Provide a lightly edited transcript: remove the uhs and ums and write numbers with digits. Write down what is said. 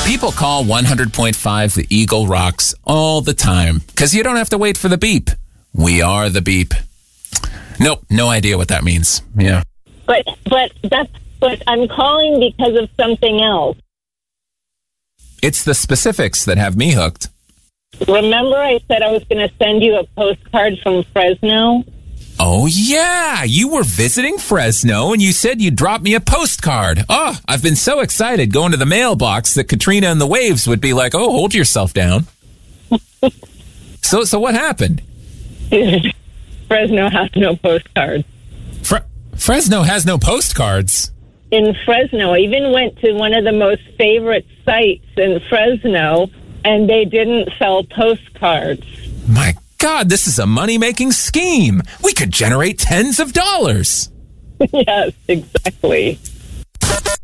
People call 100.5 the Eagle Rocks all the time because you don't have to wait for the beep. We are the beep. Nope, no idea what that means. Yeah. But I'm calling because of something else. It's the specifics that have me hooked. Remember I said I was going to send you a postcard from Fresno? Oh, yeah. You were visiting Fresno, and you said you'd drop me a postcard. Oh, I've been so excited going to the mailbox that Katrina and the Waves would be like, oh, hold yourself down. So what happened? Fresno has no postcards. Fresno has no postcards? In Fresno, I even went to one of the most favorite sites in Fresno, and they didn't sell postcards. My God, this is a money-making scheme. We could generate tens of dollars. Yes, exactly.